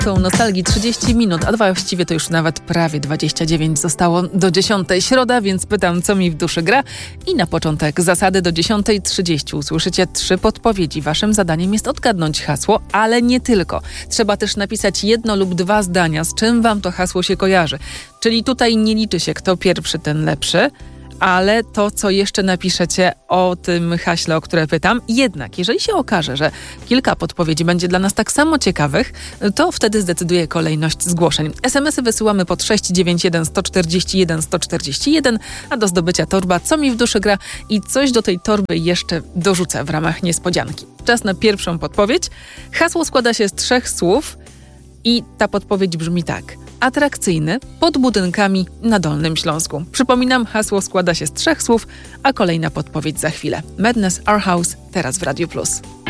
Tą nostalgii 30 minut, a właściwie to już nawet prawie 29 zostało do 10. Środa, więc pytam, co mi w duszy gra. I na początek zasady: do 10:30 usłyszycie 3 podpowiedzi. Waszym zadaniem jest odgadnąć hasło, ale nie tylko. Trzeba też napisać 1 lub 2 zdania, z czym wam to hasło się kojarzy. Czyli tutaj nie liczy się, kto pierwszy, ten lepszy, ale to, co jeszcze napiszecie o tym haśle, o które pytam. Jednak, jeżeli się okaże, że kilka podpowiedzi będzie dla nas tak samo ciekawych, to wtedy zdecyduje kolejność zgłoszeń. SMS-y wysyłamy pod 691 141 141, a do zdobycia torba Co mi w duszy gra i coś do tej torby jeszcze dorzucę w ramach niespodzianki. Czas na pierwszą podpowiedź. Hasło składa się z 3 słów i ta podpowiedź brzmi tak: atrakcyjny pod budynkami na Dolnym Śląsku. Przypominam, hasło składa się z 3 słów, a kolejna podpowiedź za chwilę. Madness Our House teraz w Radiu Plus.